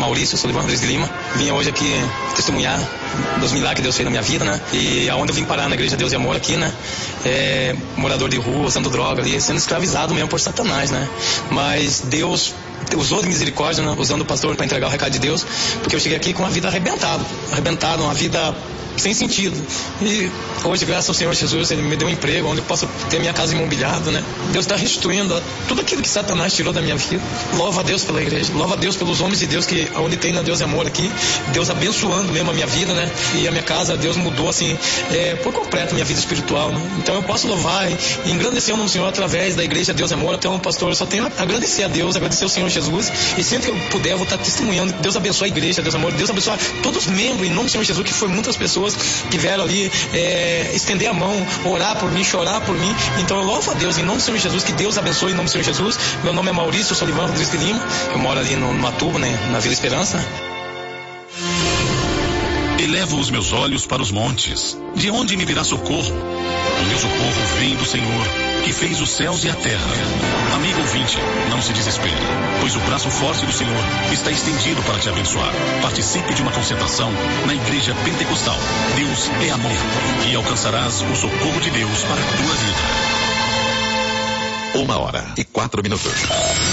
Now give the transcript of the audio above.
Maurício Solivan Rodrigues de Lima. Vim hoje aqui testemunhar dos milagres que Deus fez na minha vida, né? E aonde eu vim parar na Igreja Deus e Amor aqui, né? Morador de rua, usando droga ali, sendo escravizado mesmo por Satanás, né? Mas Deus usou de misericórdia, né? Usando o pastor para entregar o recado de Deus, porque eu cheguei aqui com uma vida arrebentada, uma vida sem sentido. E hoje, graças ao Senhor Jesus, Ele me deu um emprego onde eu posso ter minha casa imobiliada, né? Deus está restituindo tudo aquilo que Satanás tirou da minha vida. Louva a Deus pela igreja, louva a Deus pelos homens de Deus que onde tem na Deus e Amor aqui, Deus abençoando mesmo a minha vida, né? E a minha casa, Deus mudou assim, por completo a minha vida espiritual, né? Então eu posso louvar e engrandecer o nome do Senhor através da igreja Deus e Amor. Então, pastor, eu só tenho a agradecer a Deus, agradecer ao Senhor Jesus, e sempre que eu puder, eu vou estar testemunhando que Deus abençoe a igreja Deus e Amor, Deus abençoe todos os membros, em nome do Senhor Jesus, que foi muitas pessoas que vieram ali estender a mão, orar por mim, chorar por mim. Então eu louvo a Deus em nome do Senhor Jesus, que Deus abençoe em nome do Senhor Jesus. Meu nome é Maurício Solivan Rodrigues de Lima, eu moro ali no Matuba, né, na Vila Esperança. Elevo os meus olhos para os montes, de onde me virá socorro? O meu socorro vem do Senhor, que fez os céus e a terra. Amigo ouvinte, não se desespere, pois o braço forte do Senhor está estendido para te abençoar. Participe de uma concentração na Igreja Pentecostal Deus é Amor, e alcançarás o socorro de Deus para a tua vida. 1h04.